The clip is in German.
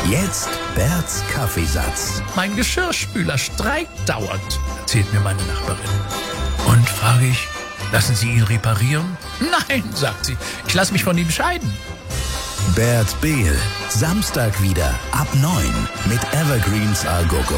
Jetzt Berts Kaffeesatz. Mein Geschirrspüler streikt dauernd, erzählt mir meine Nachbarin. Und, frage ich, lassen Sie ihn reparieren? Nein, sagt sie, ich lasse mich von ihm scheiden. Bert Behl, Samstag wieder ab 9 mit Evergreens Al Gogo.